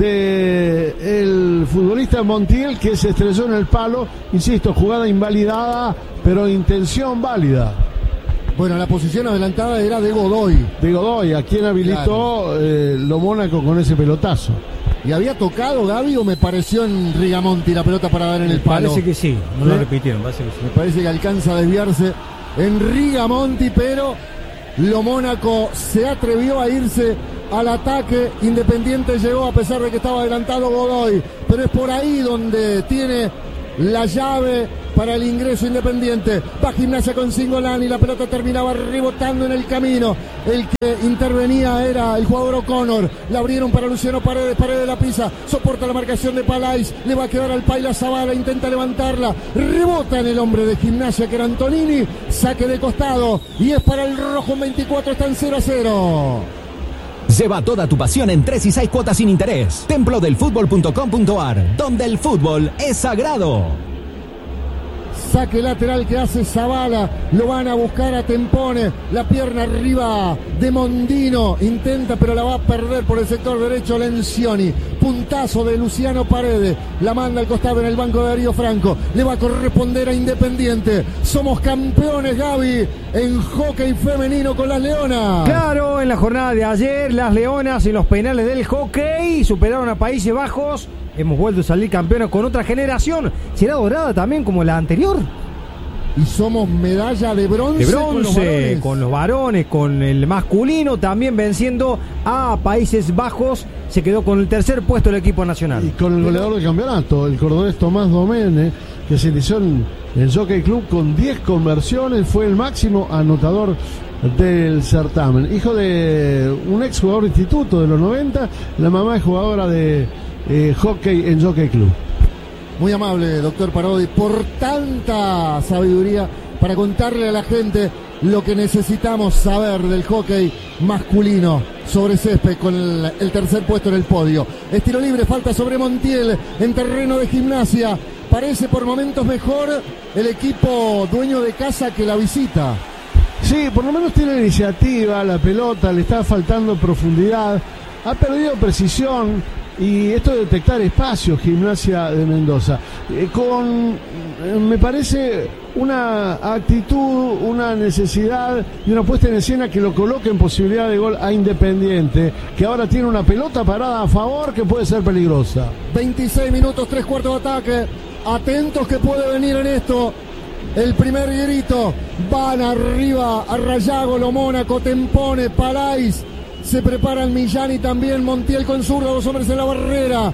de el futbolista Montiel, que se estrelló en el palo. Insisto, jugada invalidada, pero intención válida. Bueno, la posición adelantada era de Godoy. De Godoy, a quien habilitó claro. eh, Lomónaco con ese pelotazo. ¿Y había tocado, Gaby, o me pareció en Rigamonti la pelota para dar en el palo? Parece que sí, no ¿Eh? lo repitieron, parece que sí. Me parece que alcanza a desviarse en Rigamonti, pero Lomónaco se atrevió a irse al ataque. Independiente llegó a pesar de que estaba adelantado Godoy, pero es por ahí donde tiene la llave para el ingreso Independiente. Va Gimnasia con Singolani, la pelota terminaba rebotando en el camino. El que intervenía era el jugador O'Connor. La abrieron para Luciano Paredes, Paredes la pisa, soporta la marcación de Palais, le va a quedar al Paila Zavala, intenta levantarla, rebota en el hombre de Gimnasia que era Antonini, saque de costado y es para el rojo. En veinticuatro están cero a cero. Lleva toda tu pasión en tres y seis cuotas sin interés. templo del fútbol punto com punto a r, donde el fútbol es sagrado. Saque lateral que hace Zavala, lo van a buscar a Tempone, la pierna arriba de Mondino, intenta pero la va a perder por el sector derecho Lencioni. puntazo de Luciano Paredes, la manda al costado en el banco de Darío Franco, le va a corresponder a Independiente. Somos campeones, Gaby, en hockey femenino con las Leonas. Claro, en la jornada de ayer, las Leonas en los penales del hockey superaron a Países Bajos. Hemos vuelto a salir campeones con otra generación. ¿Será dorada también como la anterior? Y somos medalla de bronce, de bronce con los varones. Con los varones, con el masculino, también venciendo a Países Bajos. Se quedó con el tercer puesto el equipo nacional. Y con el goleador del campeonato, el cordobés Tomás Domene, que se inició en el Jockey Club con diez conversiones, fue el máximo anotador del certamen. Hijo de un ex jugador de instituto de los noventa, la mamá es jugadora de eh, hockey en Jockey Club. Muy amable, doctor Parodi, por tanta sabiduría para contarle a la gente lo que necesitamos saber del hockey masculino sobre césped con el, el tercer puesto en el podio. Estilo libre, falta sobre Montiel en terreno de Gimnasia. Parece por momentos mejor el equipo dueño de casa que la visita. Sí, por lo menos tiene iniciativa, la pelota, le está faltando profundidad, ha perdido precisión. Y esto de detectar espacios, Gimnasia de Mendoza, eh, con, eh, me parece, una actitud, una necesidad y una puesta en escena que lo coloque en posibilidad de gol a Independiente, que ahora tiene una pelota parada a favor que puede ser peligrosa. veintiséis minutos, tres cuartos de ataque. Atentos que puede venir en esto. El primer grito. Van arriba a Rayago, Lo Mónaco, Tempone, Palais. Se preparan Millán y también Montiel con zurda, dos hombres en la barrera.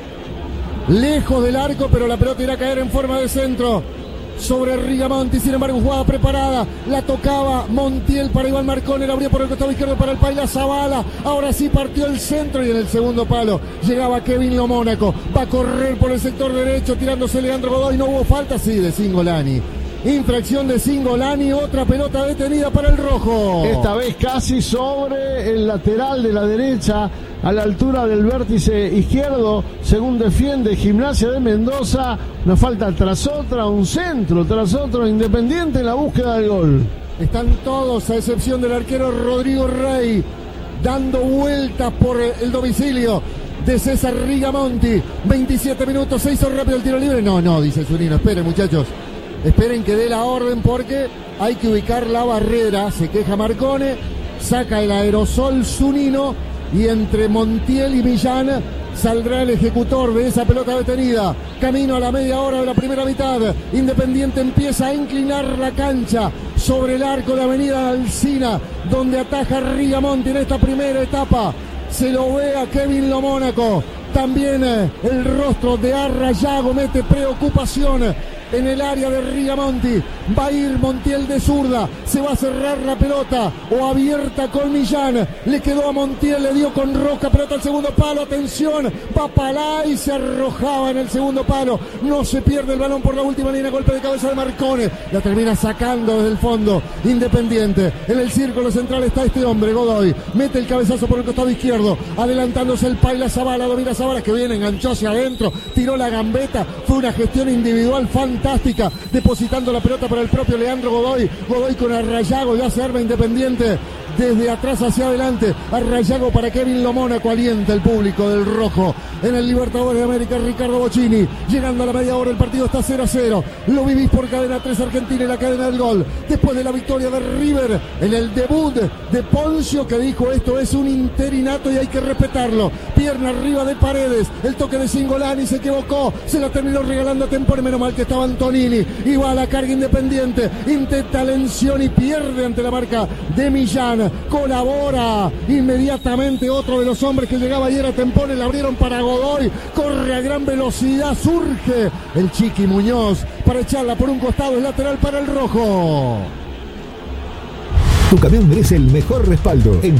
Lejos del arco, pero la pelota irá a caer en forma de centro. Sobre Rigamonti, sin embargo, jugada preparada. La tocaba Montiel para Iván Marcone, la abrió por el costado izquierdo para el Paila Zavala. Ahora sí partió el centro y en el segundo palo llegaba Kevin Lo Mónaco. Va a correr por el sector derecho, tirándose Leandro Godoy. No hubo falta, sí, de Cingolani. Infracción de Cingolani, otra pelota detenida para el rojo. Esta vez casi sobre el lateral de la derecha, a la altura del vértice izquierdo, según defiende Gimnasia de Mendoza. Una falta tras otra, un centro tras otro, Independiente en la búsqueda del gol. Están todos, a excepción del arquero Rodrigo Rey, dando vueltas por el domicilio de César Rigamonti. veintisiete minutos, se hizo rápido el tiro libre. No, no, dice Zunino, esperen muchachos. Esperen que dé la orden porque hay que ubicar la barrera. Se queja Marcone, saca el aerosol Zunino y entre Montiel y Millán saldrá el ejecutor de esa pelota detenida. Camino a la media hora de la primera mitad. Independiente empieza a inclinar la cancha sobre el arco de Avenida Alsina, donde ataja Rigamonti en esta primera etapa. Se lo ve a Kevin Lo Mónaco. También eh, el rostro de Arrayago mete preocupación en el área de Rigamonti. Va a ir Montiel de zurda. Se va a cerrar la pelota. O abierta con Millán. Le quedó a Montiel. Le dio con Roca. Pelota al segundo palo. Atención. Va Palay. Se arrojaba en el segundo palo. No se pierde el balón por la última línea. Golpe de cabeza de Marcone. La termina sacando desde el fondo. Independiente. En el círculo central está este hombre, Godoy. Mete el cabezazo por el costado izquierdo. Adelantándose el Paila Zavala. Domina Zavala que viene. Enganchó hacia adentro. Tiró la gambeta. Fue una gestión individual fantástica. Fantástica, depositando la pelota para el propio Leandro Godoy. Godoy con Arrayago, ya se arma Independiente desde atrás hacia adelante. Arrayago para Kevin Lo Mónaco, alienta el público del rojo en el Libertadores de América. Ricardo Bocchini, llegando a la media hora, el partido está cero a cero. Lo vivís por Cadena tres Argentina y la cadena del gol. Después de la victoria de River en el debut de Poncio, que dijo esto es un interinato y hay que respetarlo. Pierna arriba de Paredes, el toque de Cingolani, se equivocó, se la terminó regalando a Tempore, menos mal que estaba Antonini. Y va a la carga Independiente, intenta Lencioni y pierde ante la marca de Millán. Colabora inmediatamente otro de los hombres que llegaba ayer a Tempone, la abrieron para Godoy, corre a gran velocidad, surge el Chiqui Muñoz para echarla por un costado, el lateral para el rojo. Tu camión merece el mejor respaldo. En